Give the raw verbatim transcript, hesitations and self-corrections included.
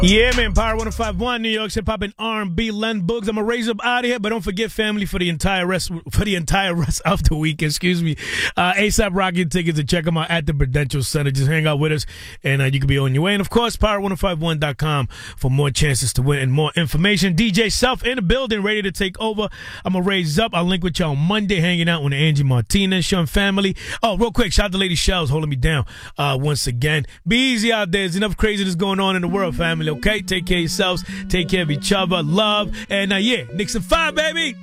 Yeah, man, Power one oh five point one, New York's hip hop and R and B. Len Boogs. I'm gonna raise up out of here, but don't forget, family, for the entire rest for the entire rest of the week. Excuse me, uh, ASAP Rocky tickets to check them out at the Prudential Center. Just hang out with us, and uh, you can be on your way. And of course, power one oh five one dot com for more chances to win and more information. D J Self in the building, ready to take over. I'm gonna raise up. I'll link with y'all Monday, hanging out with the Angie Martinez show and family. Oh, real quick, shout out to Lady Shells holding me down uh, once again. Be easy out there. There's enough craziness going on in the world, family. Okay, take care of yourselves, take care of each other, love, and uh, yeah, Nixon five, baby.